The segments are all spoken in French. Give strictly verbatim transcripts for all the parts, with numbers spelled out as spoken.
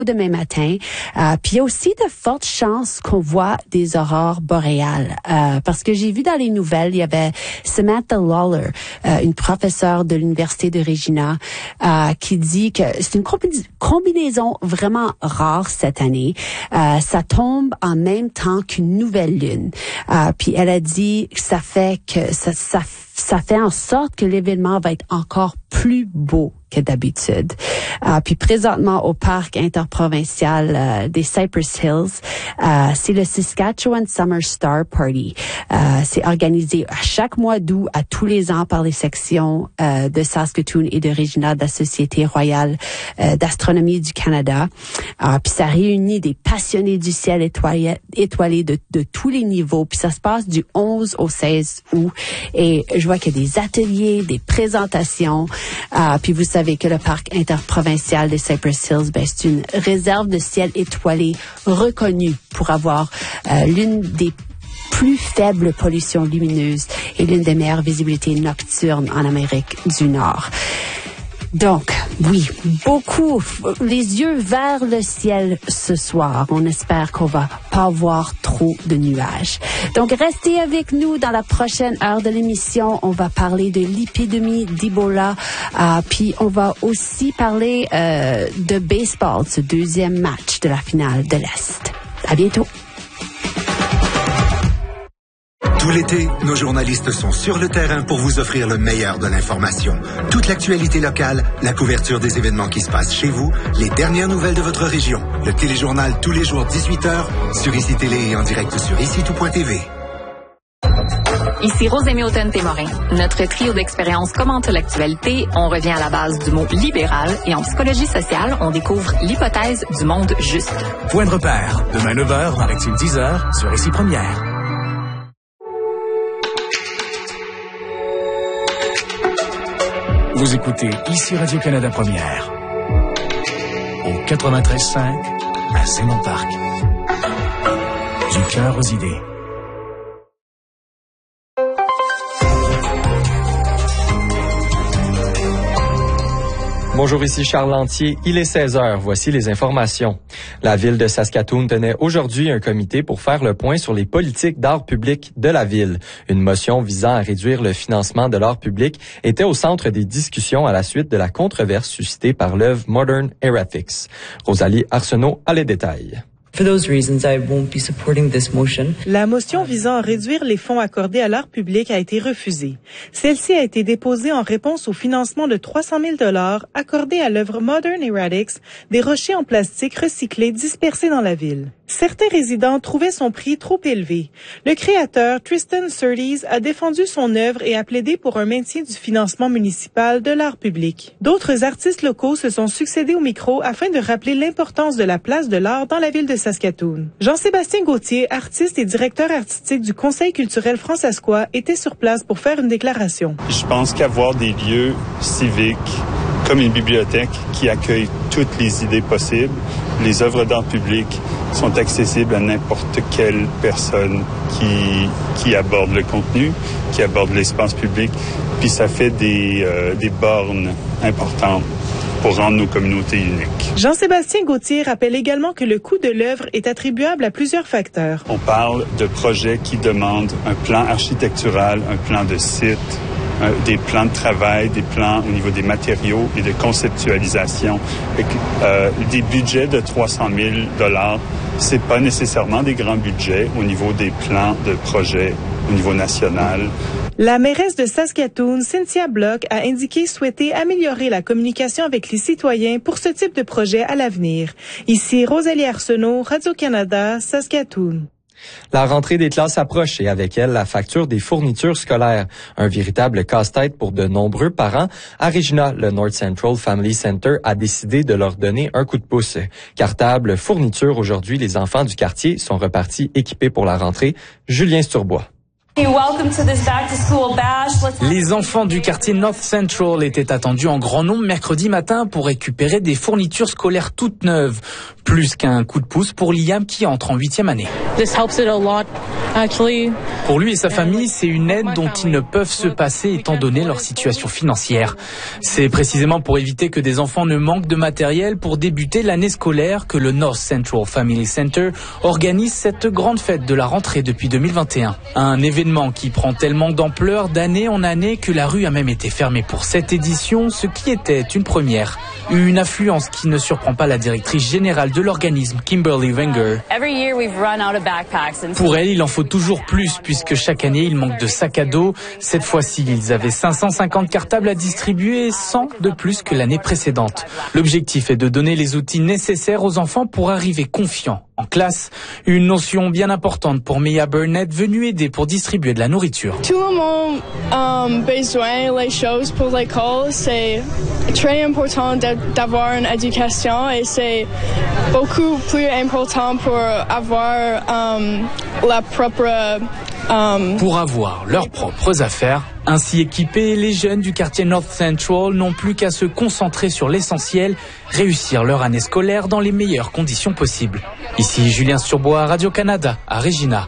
demain matin. Euh, puis il y a aussi de fortes chances qu'on voit des aurores boréales. Euh, parce que j'ai vu dans les nouvelles, il y avait Samantha Lawler, euh, une professeure de l'Université de Regina, euh, qui dit que c'est une combi- combinaison vraiment rare cette année. Euh, ça tombe en même temps qu'une nouvelle lune. Euh, puis elle a dit que ça fait que ça, ça, ça fait en sorte que l'événement va être encore plus beau que d'habitude. Euh, puis présentement au parc interprovincial euh, des Cypress Hills, euh, c'est le Saskatchewan Summer Star Party. Euh, c'est organisé à chaque mois d'août, à tous les ans par les sections euh, de Saskatoon et de Regina de la Société royale euh, d'astronomie du Canada. Euh, puis ça réunit des passionnés du ciel étoilé, étoilé de, de tous les niveaux. Puis ça se passe du onze au seize août. Et je vois qu'il y a des ateliers, des présentations. Euh, puis vous savez que le parc interprovincial des Cypress Hills, ben, c'est une réserve de ciel étoilé reconnue pour avoir euh, l'une des plus faibles pollutions lumineuses et l'une des meilleures visibilités nocturnes en Amérique du Nord. Donc, oui, beaucoup, les yeux vers le ciel ce soir. On espère qu'on va pas voir trop de nuages. Donc, restez avec nous dans la prochaine heure de l'émission. On va parler de l'épidémie d'Ebola. Euh, puis, on va aussi parler euh, de baseball, ce deuxième match de la finale de l'Est. À bientôt. Tout l'été, nos journalistes sont sur le terrain pour vous offrir le meilleur de l'information. Toute l'actualité locale, la couverture des événements qui se passent chez vous, les dernières nouvelles de votre région. Le téléjournal tous les jours dix-huit heures sur Ici Télé et en direct sur ici tout point t v. Ici Rosémie Houghton-Témorin. Notre trio d'expériences commente l'actualité. On revient à la base du mot libéral et en psychologie sociale, on découvre l'hypothèse du monde juste. Point de repère. Demain neuf heures, Maritime dix heures, sur Ici Première. Vous écoutez Ici Radio-Canada Première. Au quatre-vingt-treize cinq, à Saint-Mon-Parc. Du cœur aux idées. Bonjour, ici Charles Lantier. Il est seize heures. Voici les informations. La ville de Saskatoon tenait aujourd'hui un comité pour faire le point sur les politiques d'art public de la ville. Une motion visant à réduire le financement de l'art public était au centre des discussions à la suite de la controverse suscitée par l'œuvre Modern Heretics. Rosalie Arsenault a les détails. For those reasons, I won't be supporting this motion. La motion visant à réduire les fonds accordés à l'art public a été refusée. Celle-ci a été déposée en réponse au financement de trois cent mille dollars accordé à l'œuvre Modern Heretics, des rochers en plastique recyclés dispersés dans la ville. Certains résidents trouvaient son prix trop élevé. Le créateur, Tristan Surtees, a défendu son œuvre et a plaidé pour un maintien du financement municipal de l'art public. D'autres artistes locaux se sont succédés au micro afin de rappeler l'importance de la place de l'art dans la ville de Saskatoon. Jean-Sébastien Gauthier, artiste et directeur artistique du Conseil culturel fransaskois, était sur place pour faire une déclaration. Je pense qu'avoir des lieux civiques comme une bibliothèque qui accueille toutes les idées possibles, les œuvres d'art public sont accessibles à n'importe quelle personne qui qui aborde le contenu, qui aborde l'espace public, puis ça fait des euh, des bornes importantes pour rendre nos communautés uniques. Jean-Sébastien Gauthier rappelle également que le coût de l'œuvre est attribuable à plusieurs facteurs. On parle de projets qui demandent un plan architectural, un plan de site, un, des plans de travail, des plans au niveau des matériaux et de conceptualisation. Fait que, euh, des budgets de trois cent mille dollars, c'est pas nécessairement des grands budgets au niveau des plans de projets au niveau national. La mairesse de Saskatoon, Cynthia Bloch, a indiqué souhaiter améliorer la communication avec les citoyens pour ce type de projet à l'avenir. Ici, Rosalie Arsenault, Radio-Canada, Saskatoon. La rentrée des classes approche et avec elle la facture des fournitures scolaires. Un véritable casse-tête pour de nombreux parents. À Regina, le North Central Family Center a décidé de leur donner un coup de pouce. Cartable, fourniture, aujourd'hui, les enfants du quartier sont repartis équipés pour la rentrée. Julien Sturbois. Les enfants du quartier North Central étaient attendus en grand nombre mercredi matin pour récupérer des fournitures scolaires toutes neuves. Plus qu'un coup de pouce pour Liam qui entre en huitième année. Pour lui et sa famille, c'est une aide dont ils ne peuvent se passer étant donné leur situation financière. C'est précisément pour éviter que des enfants ne manquent de matériel pour débuter l'année scolaire que le North Central Family Center organise cette grande fête de la rentrée depuis deux mille vingt et un. Un événement qui prend tellement d'ampleur d'année en année que la rue a même été fermée pour cette édition, ce qui était une première. Une affluence qui ne surprend pas la directrice générale de l'organisme, Kimberly Wenger. Pour elle, il en faut toujours plus puisque chaque année, il manque de sacs à dos. Cette fois-ci, ils avaient cinq cent cinquante cartables à distribuer et cent de plus que l'année précédente. L'objectif est de donner les outils nécessaires aux enfants pour arriver confiants en classe. Une notion bien importante pour Mia Burnett, venue aider pour distribuer de la nourriture. Tout le monde a besoin des choses pour l'école. C'est très important d'avoir une éducation et c'est beaucoup plus important pour avoir um, la propre... Um... Pour avoir leurs propres affaires. Ainsi équipés, les jeunes du quartier North Central n'ont plus qu'à se concentrer sur l'essentiel, réussir leur année scolaire dans les meilleures conditions possibles. Ici Julien Sturbois, Radio-Canada, à Regina.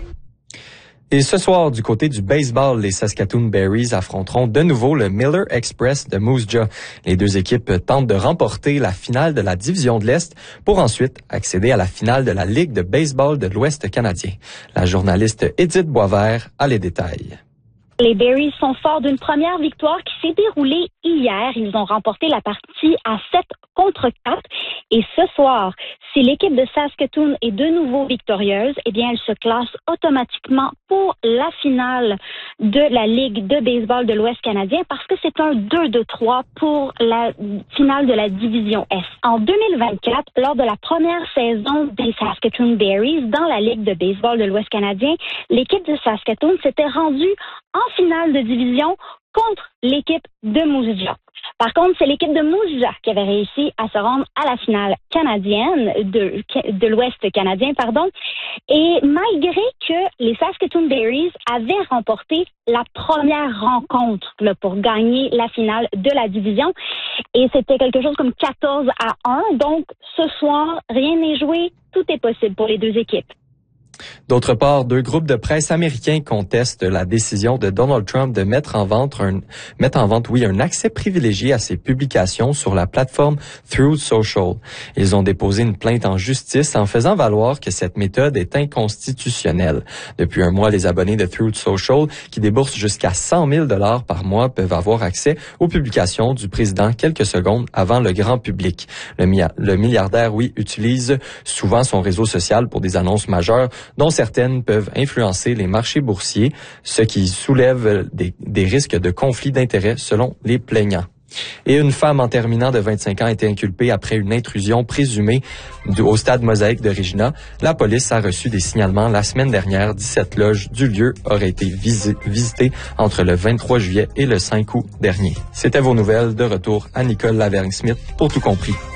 Et ce soir, du côté du baseball, les Saskatoon Berries affronteront de nouveau le Miller Express de Moose Jaw. Les deux équipes tentent de remporter la finale de la division de l'Est pour ensuite accéder à la finale de la Ligue de baseball de l'Ouest canadien. La journaliste Edith Boisvert a les détails. Les Berries sont forts d'une première victoire qui s'est déroulée hier. Ils ont remporté la partie à sept contre quatre. Et ce soir, si l'équipe de Saskatoon est de nouveau victorieuse, eh bien, elle se classe automatiquement pour la finale de la Ligue de baseball de l'Ouest canadien parce que c'est un deux de trois pour la finale de la division Est. En deux mille vingt-quatre, lors de la première saison des Saskatoon Berries dans la Ligue de baseball de l'Ouest canadien, l'équipe de Saskatoon s'était rendue en finale de division contre l'équipe de Moose Jaw. Par contre, c'est l'équipe de Moose Jaw qui avait réussi à se rendre à la finale canadienne de, de l'Ouest canadien, pardon. Et malgré que les Saskatoon Berries avaient remporté la première rencontre là, pour gagner la finale de la division, et c'était quelque chose comme quatorze à un. Donc, ce soir, rien n'est joué, tout est possible pour les deux équipes. D'autre part, deux groupes de presse américains contestent la décision de Donald Trump de mettre en vente un, mettre en vente, oui, un accès privilégié à ses publications sur la plateforme Truth Social. Ils ont déposé une plainte en justice en faisant valoir que cette méthode est inconstitutionnelle. Depuis un mois, les abonnés de Truth Social, qui déboursent jusqu'à cent mille dollars par mois, peuvent avoir accès aux publications du président quelques secondes avant le grand public. Le, le milliardaire, oui, utilise souvent son réseau social pour des annonces majeures, dont certaines peuvent influencer les marchés boursiers, ce qui soulève des, des risques de conflit d'intérêts selon les plaignants. Et une femme en terminant de vingt-cinq ans a été inculpée après une intrusion présumée au stade Mosaïque de Regina. La police a reçu des signalements la semaine dernière. dix-sept loges du lieu auraient été visi- visitées entre le vingt-trois juillet et le cinq août dernier. C'était vos nouvelles. De retour à Nicole Lavergne-Smith pour Tout compris.